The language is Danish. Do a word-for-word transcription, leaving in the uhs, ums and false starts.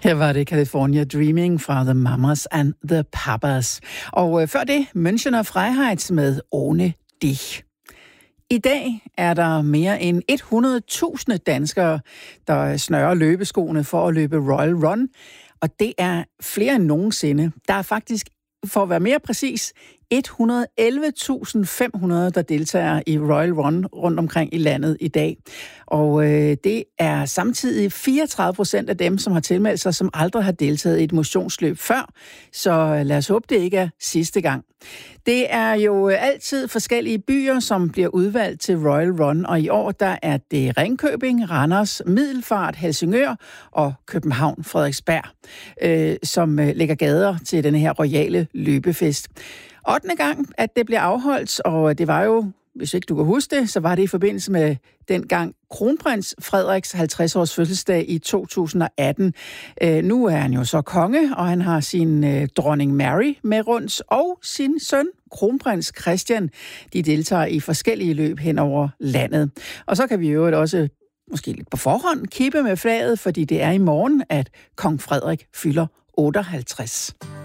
Her var det California Dreaming fra The Mamas and the Papas. Og øh, før det, Münchener Freiheit med Ohne dich. I dag er der mere end hundrede tusind danskere, der snører løbeskoene for at løbe Royal Run. Og det er flere end nogensinde. Der er faktisk, for at være mere præcis, et hundrede og elleve tusind fem hundrede, der deltager i Royal Run rundt omkring i landet i dag. Og øh, det er samtidig fireogtredive procent af dem, som har tilmeldt sig, som aldrig har deltaget i et motionsløb før. Så lad os håbe, det ikke er sidste gang. Det er jo altid forskellige byer, som bliver udvalgt til Royal Run, og i år der er det Ringkøbing, Randers, Middelfart, Helsingør og København, Frederiksberg, øh, som øh, lægger gader til den her royale løbefest. ottende gang, at det bliver afholdt, og det var jo, hvis ikke du kan huske det, så var det i forbindelse med dengang kronprins Frederiks halvtreds-års fødselsdag i to tusind og atten. Øh, nu er han jo så konge, og han har sin øh, dronning Mary med rundt, og sin søn, kronprins Christian. De deltager i forskellige løb hen over landet. Og så kan vi jo også, måske lidt på forhånd, kippe med flaget, fordi det er i morgen, at kong Frederik fylder otteoghalvtreds.